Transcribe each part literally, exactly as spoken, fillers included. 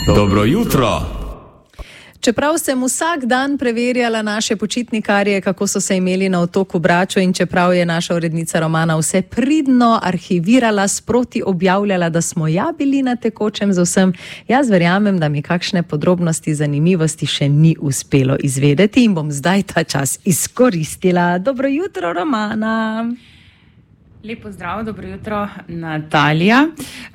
Dobro jutro. Čeprav sem vsak dan preverjala naše počitnikarje, kako so se imeli na otoku Braču, in čeprav je naša urednica Romana vse pridno arhivirala, sproti objavljala, da smo ja bili na tekočem z vsem, jaz verjamem, da mi kakšne podrobnosti, zanimivosti še ni uspelo izvedeti in bom zdaj ta čas izkoristila. Dobro jutro, Romana. Lepo zdrav, dobro jutro, Natalija.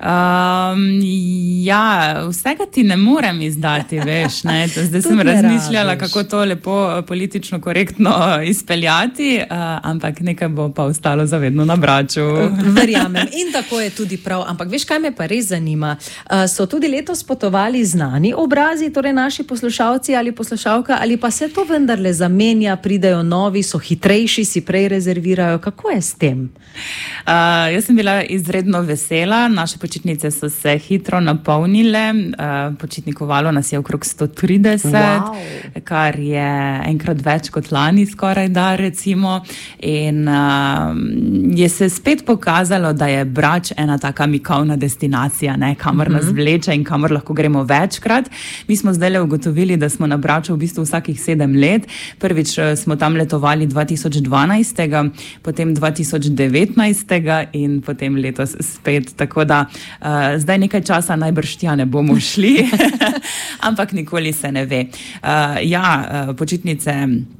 Um, ja, vsega ti ne morem izdati, veš, ne? Zdaj sem razmišljala, kako to lepo politično korektno izpeljati, uh, ampak nekaj bo pa ostalo zavedno na Braču. Verjamem, in tako je tudi prav, ampak veš, kaj me pa res zanima? Uh, so tudi letos potovali znani obrazi, torej naši poslušalci ali poslušalka, ali pa se to vendarle zamenja, pridejo novi, so hitrejši, si prej rezervirajo, kako je s tem? Uh, jaz sem bila izredno vesela, naše počitnice so se hitro napolnile, uh, počitnikovalo nas je okrog sto trideset, wow. Kar je enkrat več kot lani skoraj da recimo, in uh, je se spet pokazalo, da je Brač ena taka mikavna destinacija, ne, kamor nas vleče in kamor lahko gremo večkrat. Mi smo zdaj le ugotovili, da smo na Braču v bistvu vsakih sedem let. Prvič smo tam letovali dva tisoč dvanajst, potem dva tisoč devetnajst in potem letos spet, tako da uh, zdaj nekaj časa najbrž tja ne bomo šli, ampak nikoli se ne ve. Uh, ja, uh, počitnice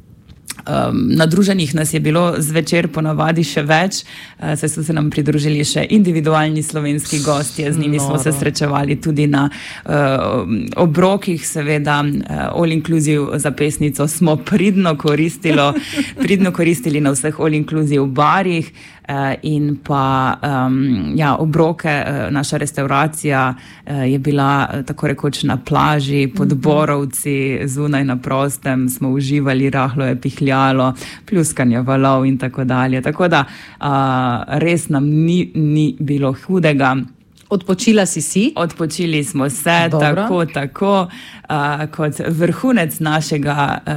um, na druženjih nas je bilo zvečer ponavadi še več, uh, saj so se nam pridružili še individualni slovenski gostje, z njimi Noro. Smo se srečevali tudi na uh, obrokih, seveda uh, all inclusive zapestnico smo pridno koristilo, pridno koristili na vseh all inclusive barih. Uh, in pa um, ja, obroke, uh, naša restauracija uh, je bila uh, tako rekoč na plaži, pod borovci, zunaj na prostem, smo uživali, rahlo je pihljalo, pljuskanje valov in tako dalje. Tako da uh, res nam ni, ni bilo hudega. Odpočila si si? Odpočili smo se, Dobro. tako, tako, uh, kot vrhunec našega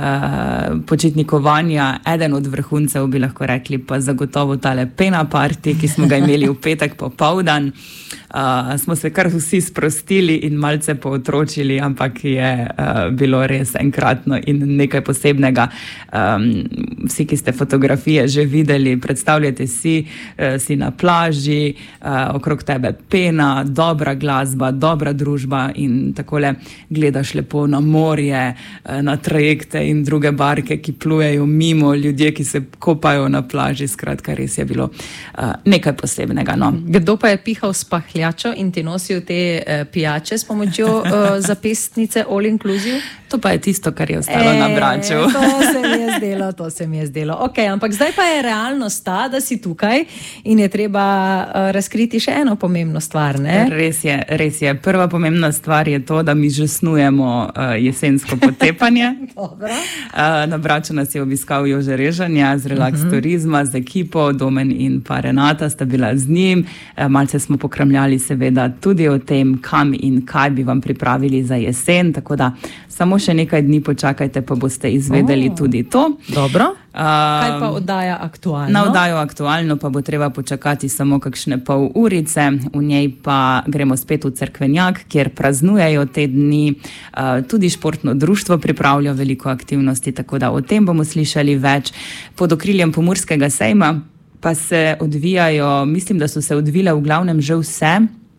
uh, počitnikovanja, eden od vrhuncev bi lahko rekli, pa zagotovo tale pena party, ki smo ga imeli v petek popoldan. Uh, smo se kar vsi sprostili in malce pootročili, ampak je uh, bilo res enkratno in nekaj posebnega. Um, vsi, ki ste fotografije že videli, predstavljate si, uh, si na plaži, uh, okrog tebe pena, dobra glasba, dobra družba in takole gledaš lepo na morje, uh, na trajekte in druge barke, ki plujejo mimo, ljudje, ki se kopajo na plaži. Skratka, res je bilo uh, nekaj posebnega. No. Kdo pa je pihal s pahljačo in ti nosil te uh, pijače s pomočjo uh, zapestnice all inclusive? To pa je tisto, kar je ostalo e, na Braču. To se mi je zdelo, to se mi je zdelo. Ok, ampak zdaj pa je realnost ta, da si tukaj in je treba uh, razkriti še eno pomembno stvar, ne? Res je, res je. Prva pomembna stvar je to, da mi že snujemo uh, jesensko potepanje. Dobro. Uh, na Braču nas je obiskal Jože Režanja z Relax uh-huh. turizma, z ekipo, Domen in pa Renata sta bila z njim. Uh, malce smo pokramljali seveda tudi o tem, kam in kaj bi vam pripravili za jesen, tako da samo še nekaj dni počakajte, pa boste izvedeli oh. tudi to. Dobro. Uh, kaj pa oddaja aktualno? Na oddajo aktualno pa bo treba počakati samo kakšne pol urice, v njej pa gremo spet v Cerkvenjak, kjer praznujejo te dni. Uh, tudi športno društvo pripravlja veliko aktivnosti, tako da o tem bomo slišali več. Pod okriljem Pomurskega sejma pa se odvijajo, mislim, da so se odvile v glavnem že vse,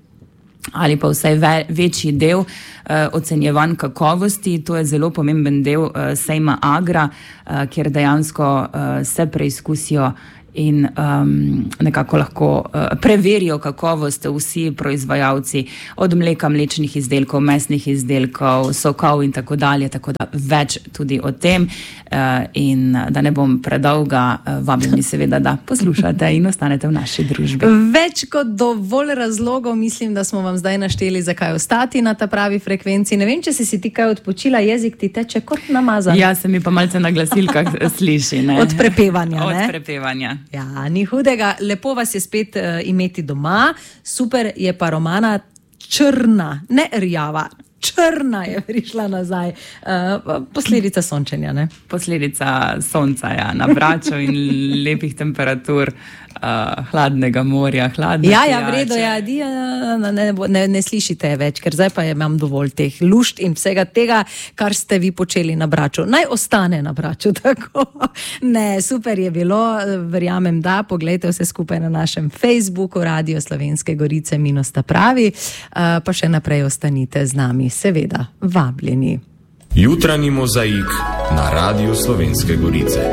ali pa vsaj ve, večji del uh, ocenjevanj kakovosti. To je zelo pomemben del uh, sejma Agra, uh, kjer dejansko uh, se preizkusijo in um, nekako lahko uh, preverijo kakovost vsi proizvajalci od mleka, mlečnih izdelkov, mesnih izdelkov, sokov in tako dalje, tako da več tudi o tem uh, in da ne bom predolga, uh, vabim seveda, da poslušate in ostanete v naši družbi. Več kot dovolj razlogov, mislim, da smo vam zdaj našteli, zakaj ostati na ta pravi frekvenci. Ne vem, če si si ti kaj odpočila, jezik ti teče kot namazan. Ja, se mi pa malce na glasilkah sliši. Ne? Od prepevanja, ne? Od prepevanja. Ja, ni hudega. Lepo vas je spet uh, imeti doma. Super je pa Romana črna, ne rjava. Črna je prišla nazaj. Uh, posledica sončenja, ne? Posledica sonca, ja, na Braču in lepih temperatur. uh, hladnega morja, hladne Ja, pijače. ja, vredo, ja, di, ne, ne, ne slišite več, ker zdaj pa imam dovolj teh lušt in vsega tega, kar ste vi počeli na Braču. Naj ostane na Braču, tako. Ne, super je bilo, verjamem, da, poglejte vse skupaj na našem Facebooku, Radio Slovenske Gorice minus ta pravi, uh, pa še naprej ostanite z nami, seveda, vabljeni. Jutranji mozaik na Radiu Slovenske Gorice.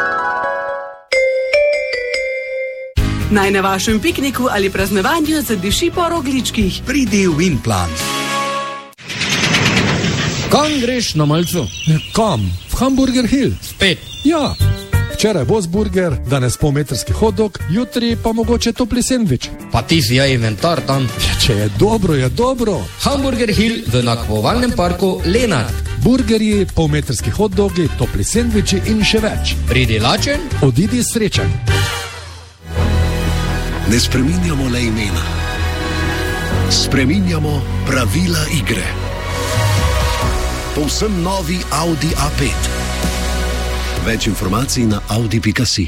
Naj na vašem pikniku ali praznovanju zadiši po rogličkih. Pridi v Implant. Kam greš na malcu? Kam? V Hamburger Hill. Spet. Ja. Včeraj Bosburger, danes polmetrski hotdog, jutri pa mogoče topli sendvič. Pa ti si ja inventar tam. Če je dobro, je dobro. Hamburger Hill v nakupovalnem parku Lenart. Burgerji, polmetrski hotdogi, topli sendviči in še več. Pridi lačen, odidi srečen. Ne spreminjamo le imena. Spreminjamo pravila igre. Povsem novi Audi A pet. Več informacij na audi pika si.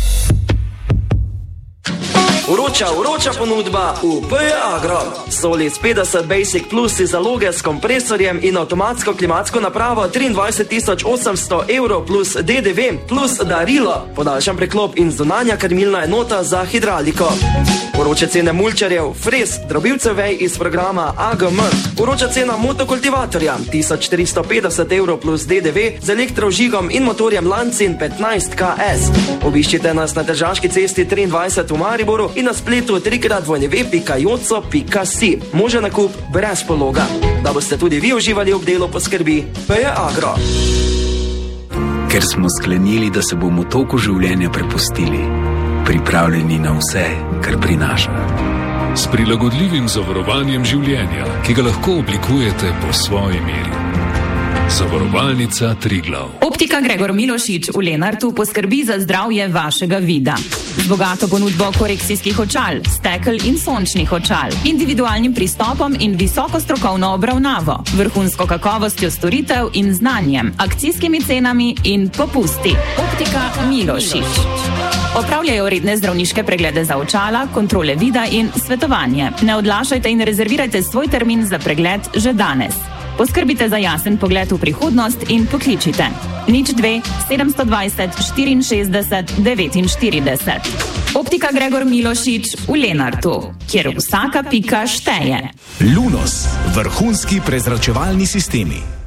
Vroča, vroča ponudba v P E Agro. Solis petdeset Basic Plus si zaloge s kompresorjem in avtomatsko klimatsko napravo triindvajset tisoč osemsto evrov plus D D V plus darilo. Podaljšan preklop in zunanja krmilna enota za hidrauliko. Vroče cene mulčarjev, frez, drobilcev vej iz programa A G M. Vroča cena motokultivatorja tisoč tristo petdeset evrov plus D D V z elektrožigom in motorjem Lancin petnajst K S. Obiščite nas na Tržaški cesti triindvajset v Mariboru in na spletu trikrat w pika joco pika si. Može nakup brez pologa. Da boste tudi vi uživali ob delu, poskrbi P E Agro. Ker smo sklenili, da se bomo toku življenja prepustili, pripravljeni na vse, kar prinaša. S prilagodljivim zavarovanjem življenja, ki ga lahko oblikujete po svoji meri. Zavarovalnica Triglav. Optika Gregor Milošič v Lenartu poskrbi za zdravje vašega vida. Z bogato ponudbo korekcijskih očal, stekel in sončnih očal, individualnim pristopom in visoko strokovno obravnavo, vrhunsko kakovostjo storitev in znanjem, akcijskimi cenami in popusti. Optika Milošič. Opravljajo redne zdravniške preglede za očala, kontrole vida in svetovanje. Ne odlašajte in rezervirajte svoj termin za pregled že danes. Poskrbite za jasen pogled v prihodnost in pokličite nič dve sedemsto dvajset štiriinšestdeset devetinštirideset. Optika Gregor Milošič v Lenartu, kjer vsaka pika šteje. Lunos, vrhunski prezračevalni sistemi.